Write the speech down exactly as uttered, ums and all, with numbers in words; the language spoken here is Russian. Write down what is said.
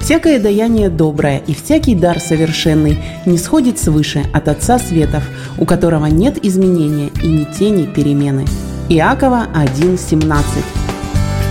Всякое даяние доброе и всякий дар совершенный не сходит свыше от Отца Светов, у которого нет изменения и ни тени перемены. Иакова один семнадцать.